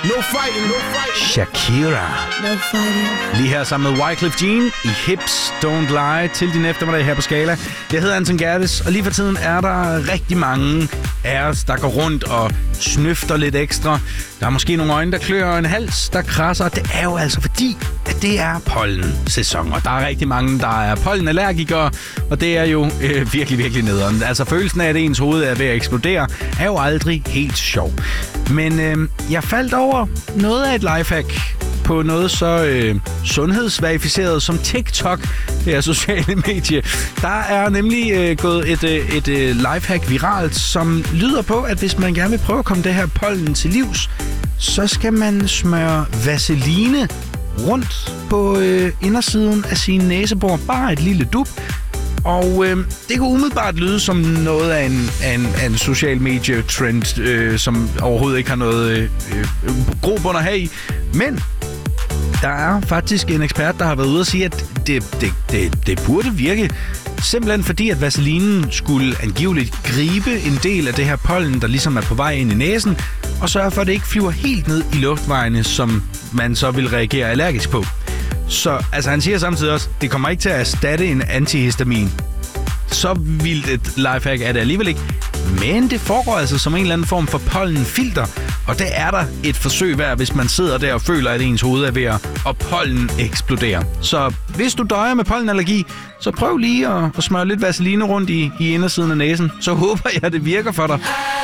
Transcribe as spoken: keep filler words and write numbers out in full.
No fighting, no fighting. Shakira. No fighting. Lige her sammen med Wyclef Jean i Hips Don't Lie til din eftermiddag her på Skala. Jeg hedder Anton Gerdes, og lige for tiden er der rigtig mange af os, der går rundt og snøfter lidt ekstra. Der er måske nogle øjne, der klør, og en hals, der krasser. Det er jo altså fordi, at det er pollensæson, og der er rigtig mange, der er pollenallergikere, og det er jo øh, virkelig, virkelig nederen. Altså følelsen af, at ens hoved er ved at eksplodere, er jo aldrig helt sjov. Men øh, jeg faldt over noget af et lifehack på noget så øh, sundhedsverificeret som TikTok, det her sociale medie. Der er nemlig øh, gået et, øh, et øh, lifehack viralt, som lyder på, at hvis man gerne vil prøve at komme det her pollen til livs, så skal man smøre vaseline rundt på øh, indersiden af sin næsebor. Bare et lille dub. Og øh, det kunne umiddelbart lyde som noget af en, af en, af en social medie-trend, øh, som overhovedet ikke har noget øh, øh, grobund at have i. Men der er faktisk en ekspert, der har været ude og sige, at det, det, det, det burde virke. Simpelthen fordi, at vaselinen skulle angiveligt gribe en del af det her pollen, der ligesom er på vej ind i næsen, og sørge for, at det ikke flyver helt ned i luftvejene, som man så vil reagere allergisk på. Så altså, han siger samtidig også, at det kommer ikke til at erstatte en antihistamin. Så vildt et lifehack er det alligevel ikke. Men det foregår altså som en eller anden form for pollenfilter. Og det er der et forsøg værd, hvis man sidder der og føler, at ens hoved er ved at pollen eksplodere. Så hvis du døjer med pollenallergi, så prøv lige at, at smøre lidt vaseline rundt i, i indersiden af næsen. Så håber jeg, at det virker for dig.